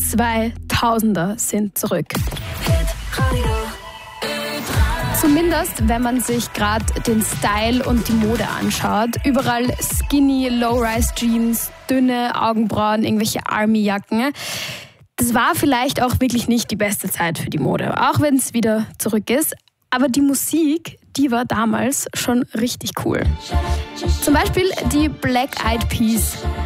2000er sind zurück. Zumindest, wenn man sich gerade den Style und die Mode anschaut. Überall skinny, Low-Rise-Jeans, dünne Augenbrauen, irgendwelche Army-Jacken. Das war vielleicht auch wirklich nicht die beste Zeit für die Mode, auch wenn es wieder zurück ist. Aber die Musik, die war damals schon richtig cool. Zum Beispiel die Black Eyed Peas.